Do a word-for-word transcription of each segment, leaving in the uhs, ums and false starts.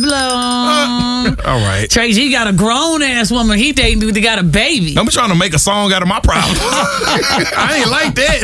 problem. Uh, all right. Trey G got a grown ass woman he dating who got a baby. I'm trying to make a song out of my problem. I ain't like that.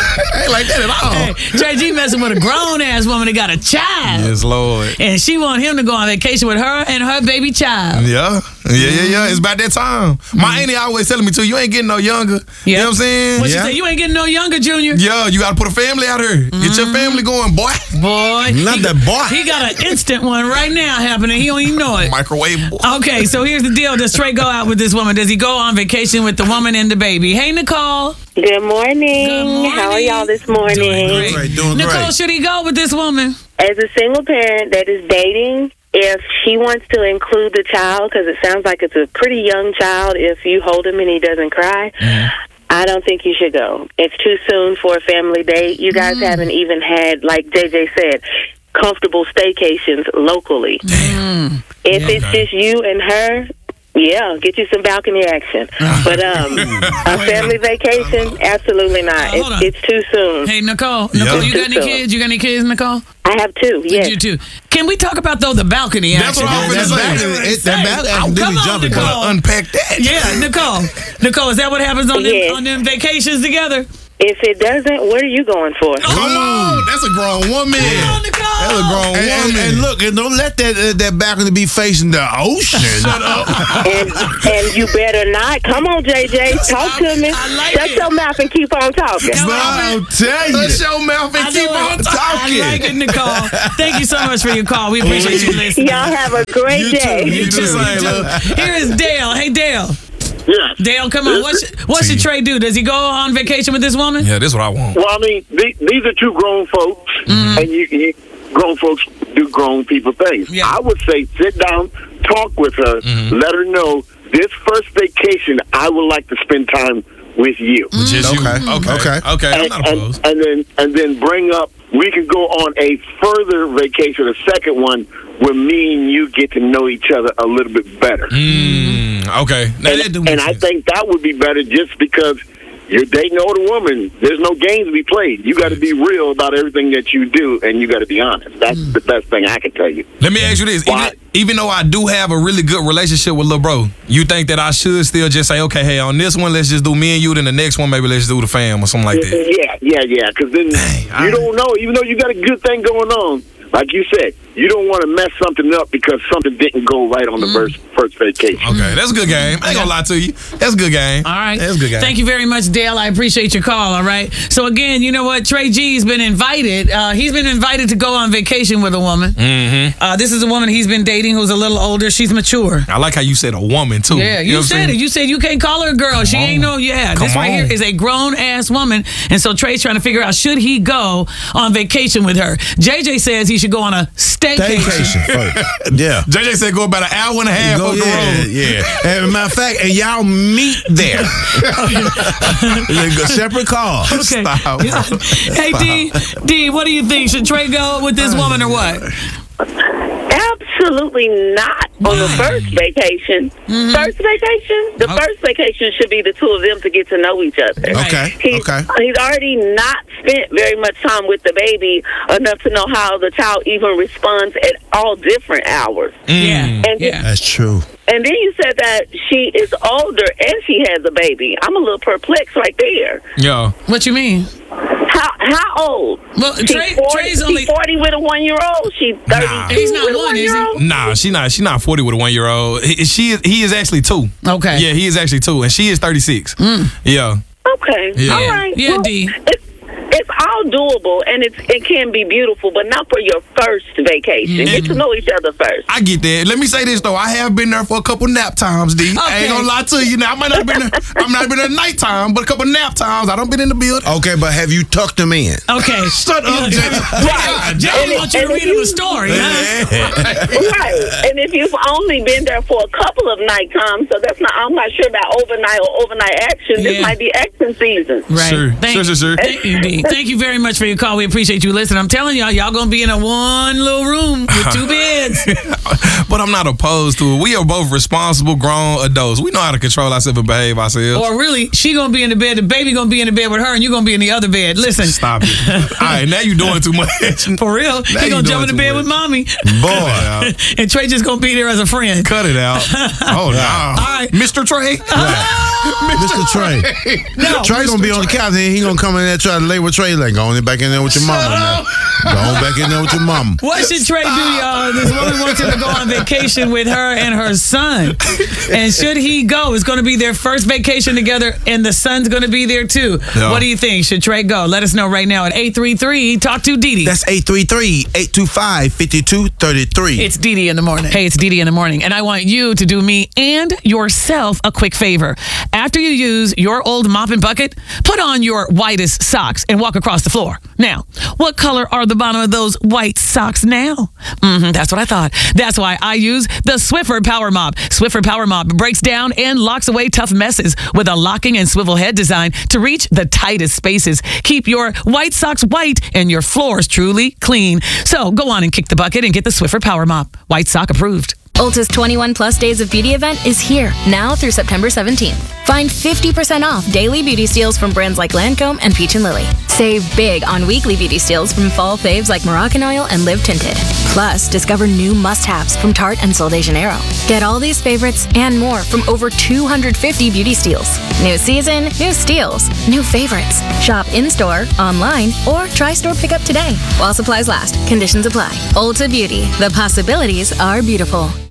I ain't like that at all. Hey, Trey G messing with a grown ass woman that got a child. Yes, Lord. And she want him to go on vacation with her and her baby child. Yeah. Yeah, yeah, yeah. It's about that time. My Mm-hmm. auntie always telling me, too, you ain't getting no younger. You know what I'm saying? What yeah. she say? You ain't getting no younger, Junior? Yeah, you got to put a family out here. Mm-hmm. Get your family going, boy. Boy. Not he, that boy. He got an instant one right now happening. He don't even know it. Microwave boy. Okay, so here's the deal. Does Trey go out with this woman? Does he go on vacation with the woman and the baby? Hey, Nicole. Good morning. Good morning. How are y'all this morning? Doing great. Great, doing Nicole, great. should he go with this woman? As a single parent that is dating, if she wants to include the child, because it sounds like it's a pretty young child, if you hold him and he doesn't cry, mm. I don't think you should go. It's too soon for a family date. You guys mm. haven't even had, like J J said, comfortable staycations locally. Mm. If yeah, it's okay. just you and her, yeah, get you some balcony action. But um, a family vacation, absolutely not. Uh, hold on. It's, it's too soon. Hey, Nicole. Nicole, Yep. you got any kids? You got any kids, Nicole? I have two, yes. You too. Can we talk about, though, the balcony That's action? what I'm That's finna back. say. It- That back. Oh, come on, jumping. Nicole. Unpack that. Yeah, Nicole. Nicole, is that what happens on them, Yes. on them vacations together? If it doesn't, what are you going for? Come on. That's a grown woman. Come on, Nicole. That's a grown And, and, woman. and look, and don't let that uh, that balcony be facing the ocean. Shut up. And and you better not. Come on, J J, talk to me. I like Shut it. your mouth and keep on talking. Come on. I'll tell you. Shut your mouth and I keep know on it. talking. I like it, Nicole. Thank you so much for your call. We appreciate you listening. Y'all have a great You day. too. You You too. too. Same, You too. love. Here is Dale. Hey, Dale. Yes. Dale, come on. What should, what should Trey do? Does he go on vacation with this woman? Yeah, this is what I want. Well, I mean, the- these are two grown folks, Mm-hmm. and you, you grown folks do grown people things. Yeah. I would say sit down, talk with her, Mm-hmm. let her know this first vacation, I would like to spend time with you. Just you. Okay. Okay. Okay. Okay. I'm And, not and, opposed. and then and then bring up, we could go on a further vacation, a second one, where me and you get to know each other a little bit better. Mm, okay. Now, that do And, make and I sense. think that would be better just because you're dating an older woman. There's no games to be played. You got to be real about everything that you do, and you got to be honest. That's Mm. the best thing I can tell you. Let me ask you this. Why? Even, even though I do have a really good relationship with Lil Bro, you think that I should still just say, okay, hey, on this one, let's just do me and you, then the next one, maybe let's do the fam or something like that? Yeah, yeah, yeah. Because then I- you don't know. Even though you got a good thing going on, like you said, you don't want to mess something up because something didn't go right on the first, first vacation. Okay, that's a good game. I ain't gonna lie to you. That's a good game. All right. That's a good game. Thank you very much, Dale. I appreciate your call, all right? So, again, you know what? Trey G's been invited. Uh, he's been invited to go on vacation with a woman. Mm-hmm. Uh, this is a woman he's been dating who's a little older. She's mature. I like how you said a woman, too. Yeah, you, know what I'm said saying? it. You said you can't call her a girl. She Come ain't on. no, yeah. Come this right on. here is a grown-ass woman. And so Trey's trying to figure out, should he go on vacation with her? J J says he should go on a staycation. Staycation first. Yeah. J J said go about an hour and a half Go, up the yeah, road. yeah. And matter of fact, and y'all meet there. Separate cars. Okay. Stop. Yeah. Hey, D, D, what do you think? Should Trey go with this woman or what? Absolutely not on the first vacation. Mm-hmm. First vacation? The Okay. first vacation should be the two of them to get to know each other. Okay. He's, Okay. he's already not spent very much time with the baby enough to know how the child even responds at all different hours. Yeah. And- Yeah. That's true. And then you said that she is older and she has a baby. I'm a little perplexed right there. Yeah. What you mean? How how old? Well, She's Trey, forty, Trey's only. she's forty with a one year old. She's thirty. Nah. He's not with a one, is he? one-year-old? Nah, she not. She not forty with a one year old. He, she is. He is actually two. Okay. Yeah, he is actually two, and she is thirty six. Yeah. Okay. Yeah. All right. Yeah, Well, D. It's, it's all doable and it's it can be beautiful, but not for your first vacation. Get to know each other first. I get that. Let me say this though. I have been there for a couple nap times, D. I Okay. ain't gonna lie to you. Now I might not have been there. I might have been there at nighttime, but a couple nap times. I don't been in the building. Okay, but have you tucked them in? Okay. Shut up, Jay. Right. Jay wants you to And read if him you- a story, huh? Right. And if you've only been there for a couple of night times, so that's not I'm not sure about overnight or overnight action. This Yeah. might be action season. Right. Sure. Thank, Sure, sure, sure. Thank you, D. Trey. Thank you very much for your call. We appreciate you listening. I'm telling y'all, y'all gonna be in a one little room with two beds. But I'm not opposed to it. We are both responsible, grown adults. We know how to control ourselves and behave ourselves. Or really, she gonna be in the bed, the baby gonna be in the bed with her, and you gonna be in the other bed. Listen. Stop it. All right, now you doing too much. For real. Now He you gonna jump in the doing bed too with much. mommy. Boy. And Trey just gonna be there as a friend. Cut it out. Oh, no. All right. Mister Trey. Mister Trey. No, Trey gonna be on the couch and he gonna come in there try to lay with Trey. Like, go on back in there with your mama now. Go on back in there with your mama. What should Trey do, y'all? This woman wants him to go on vacation with her and her son. And should he go? It's going to be their first vacation together, and the son's going to be there too. Yeah. What do you think? Should Trey go? Let us know right now at eight three three Talk to Dee Dee. That's eight three three, eight two five, five two three three. It's Dee Dee in the morning. Hey, it's Dee Dee in the morning, and I want you to do me and yourself a quick favor. After you use your old mop and bucket, put on your whitest socks and walk across the floor. Now, what color are the bottom of those white socks now? Mm-hmm, that's what I thought. That's why I use the Swiffer Power Mop. Swiffer Power Mop breaks down and locks away tough messes with a locking and swivel head design to reach the tightest spaces. Keep your white socks white and your floors truly clean. So go on and kick the bucket and get the Swiffer Power Mop. White sock approved. Ulta's twenty-one plus Days of Beauty event is here, now through September seventeenth. Find fifty percent off daily beauty steals from brands like Lancome and Peach and Lily. Save big on weekly beauty steals from fall faves like Moroccan Oil and Live Tinted. Plus, discover new must-haves from Tarte and Sol de Janeiro. Get all these favorites and more from over two hundred fifty beauty steals. New season, new steals, new favorites. Shop in-store, online, or try store pickup today. While supplies last, conditions apply. Ulta Beauty, the possibilities are beautiful.